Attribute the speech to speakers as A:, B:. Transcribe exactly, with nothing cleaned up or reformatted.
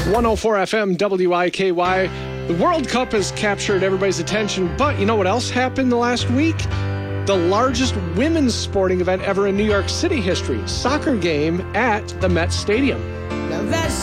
A: one oh four F M W I K Y. The World Cup has captured everybody's attention, but you know what else happened the last week? The largest women's sporting event ever in New York City history, soccer game at the Met Stadium.
B: Now that's